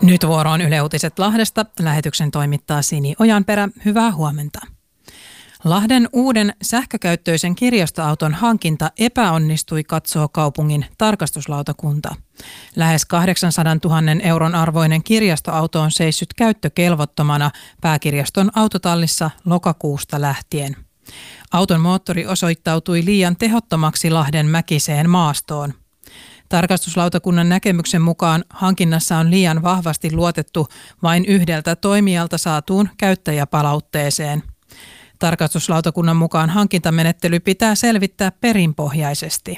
Nyt vuoroon Yle Uutiset Lahdesta. Lähetyksen toimittaa Sini Ojanperä. Hyvää huomenta. Lahden uuden sähkökäyttöisen kirjastoauton hankinta epäonnistui, katsoo kaupungin tarkastuslautakunta. Lähes 800 000 euron arvoinen kirjastoauto on seissyt käyttökelvottomana pääkirjaston autotallissa lokakuusta lähtien. Auton moottori osoittautui liian tehottomaksi Lahden mäkiseen maastoon. Tarkastuslautakunnan näkemyksen mukaan hankinnassa on liian vahvasti luotettu vain yhdeltä toimijalta saatuun käyttäjäpalautteeseen. Tarkastuslautakunnan mukaan hankintamenettely pitää selvittää perinpohjaisesti.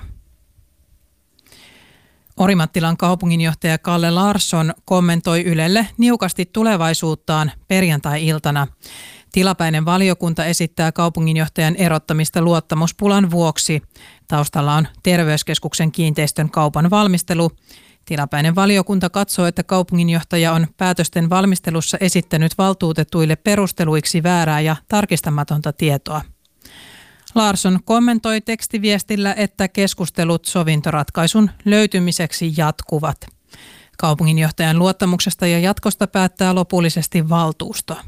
Orimattilan kaupunginjohtaja Kalle Larsson kommentoi Ylelle niukasti tulevaisuuttaan perjantai-iltana. Tilapäinen valiokunta esittää kaupunginjohtajan erottamista luottamuspulan vuoksi. Taustalla on terveyskeskuksen kiinteistön kaupan valmistelu. Tilapäinen valiokunta katsoo, että kaupunginjohtaja on päätösten valmistelussa esittänyt valtuutetuille perusteluiksi väärää ja tarkistamatonta tietoa. Larsson kommentoi tekstiviestillä, että keskustelut sovintoratkaisun löytymiseksi jatkuvat. Kaupunginjohtajan luottamuksesta ja jatkosta päättää lopullisesti valtuusto.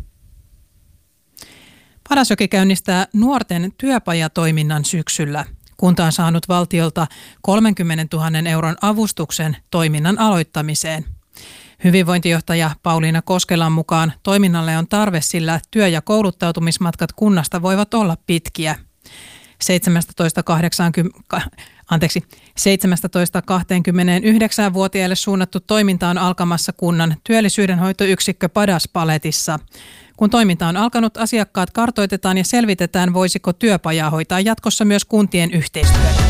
Padasjoki käynnistää nuorten työpajatoiminnan syksyllä. Kunta on saanut valtiolta 30 000 euron avustuksen toiminnan aloittamiseen. Hyvinvointijohtaja Pauliina Koskelan mukaan toiminnalle on tarve, sillä työ- ja kouluttautumismatkat kunnasta voivat olla pitkiä. 17-29-vuotiaille suunnattu toiminta on alkamassa kunnan työllisyydenhoitoyksikkö Padaspaletissa. Kun toiminta on alkanut, asiakkaat kartoitetaan ja selvitetään, voisiko työpajaa hoitaa jatkossa myös kuntien yhteistyötä.